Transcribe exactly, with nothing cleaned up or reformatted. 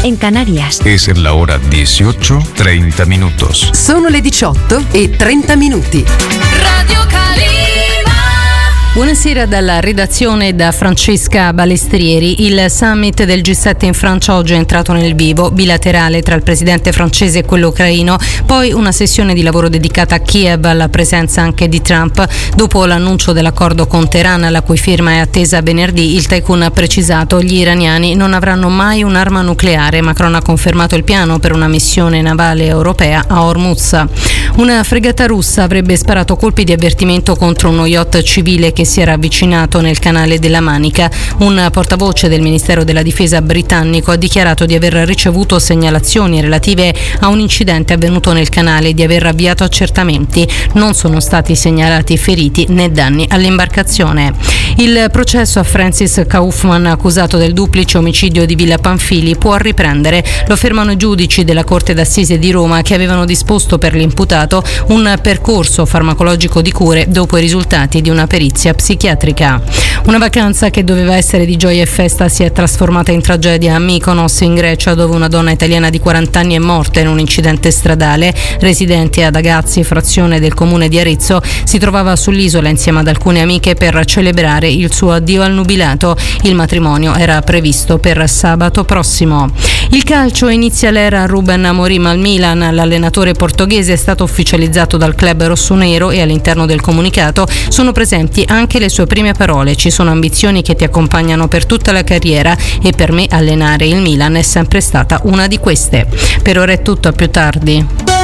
en Canarias. Es la hora dieciocho, treinta minutos. Sono le diciotto e trenta minuti. Radio Calima. Buonasera dalla redazione da Francesca Balestrieri. Il summit del G sette in Francia oggi è entrato nel vivo, bilaterale tra il presidente francese e quello ucraino, poi una sessione di lavoro dedicata a Kiev alla presenza anche di Trump. Dopo l'annuncio dell'accordo con Teheran, la cui firma è attesa venerdì, il tycoon ha precisato: gli iraniani non avranno mai un'arma nucleare. Macron ha confermato il piano per una missione navale europea a Hormuz. Una fregata russa avrebbe sparato colpi di avvertimento contro uno yacht civile che si era avvicinato nel canale della Manica. Un portavoce del Ministero della Difesa britannico ha dichiarato di aver ricevuto segnalazioni relative a un incidente avvenuto nel canale e di aver avviato accertamenti. Non sono stati segnalati feriti né danni all'imbarcazione. Il processo a Francis Kaufman, accusato del duplice omicidio di Villa Pamphili, può riprendere. Lo affermano i giudici della Corte d'Assise di Roma, che avevano disposto per l'imputato un percorso farmacologico di cure dopo i risultati di una perizia psichiatrica. Una vacanza che doveva essere di gioia e festa si è trasformata in tragedia a Mykonos, in Grecia, dove una donna italiana di quaranta anni è morta in un incidente stradale. Residente ad Agazzi, frazione del comune di Arezzo, si trovava sull'isola insieme ad alcune amiche per celebrare il suo addio al nubilato. Il matrimonio era previsto per sabato prossimo. Il calcio: inizia l'era Ruben Amorim al Milan. L'allenatore portoghese è stato ufficializzato dal club rossonero e all'interno del comunicato sono presenti anche le sue prime parole: ci sono ambizioni che ti accompagnano per tutta la carriera e per me allenare il Milan è sempre stata una di queste. Per ora è tutto, a più tardi.